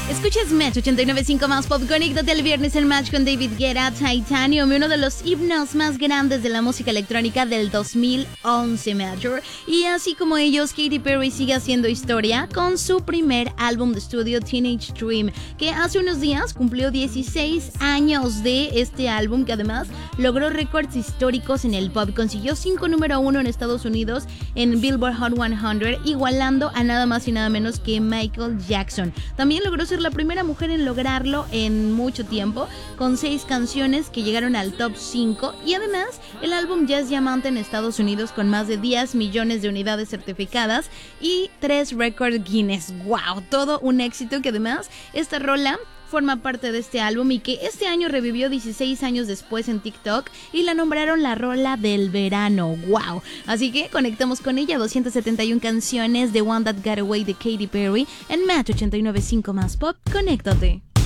Escuchas Match 89.5 más Pop. Conéctate el viernes en Match con David Guetta, Titanium, uno de los himnos más grandes de la música electrónica del 2011, Major. Y así como ellos, Katy Perry sigue haciendo historia con su primer álbum de estudio, Teenage Dream, que hace unos días cumplió 16 años de este álbum, que además logró récords históricos en el pop. Consiguió 5 número 1 en Estados Unidos en Billboard Hot 100, igualando a nada más y nada menos que Michael Jackson. También logró ser la primera mujer en lograrlo en mucho tiempo, con 6 canciones que llegaron al top 5, y además el álbum ya es diamante en Estados Unidos con más de 10 millones de unidades certificadas y 3 récords Guinness. ¡Wow! Todo un éxito, que además esta rola forma parte de este álbum y que este año revivió 16 años después en TikTok y la nombraron la rola del verano. ¡Wow! Así que conectamos con ella. 271 canciones de One That Got Away de Katy Perry en Match 89.5 más Pop. Conéctate.